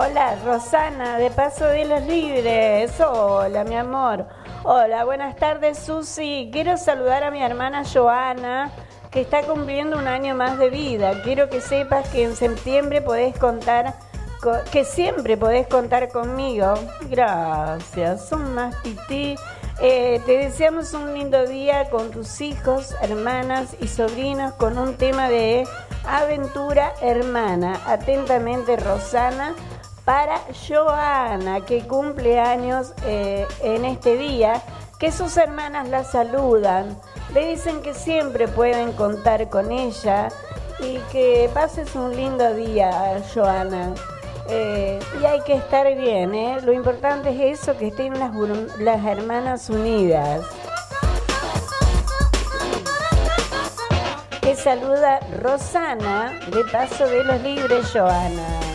Hola, Rosana, de Paso de los Libres. Hola, mi amor. Hola, buenas tardes, Susi. Quiero saludar a mi hermana Joana, que está cumpliendo un año más de vida. Quiero que sepas que en septiembre podés contar, que siempre podés contar conmigo. Gracias, son más tití. Te deseamos un lindo día con tus hijos, hermanas y sobrinos con un tema de aventura hermana. Atentamente, Rosana, para Joana, que cumple años en este día, que sus hermanas la saludan, le dicen que siempre pueden contar con ella y que pases un lindo día, Joana. Y hay que estar bien, ¿eh? Lo importante es eso, que estén las hermanas unidas. Te saluda Rosana, de Paso de los Libres, Joana.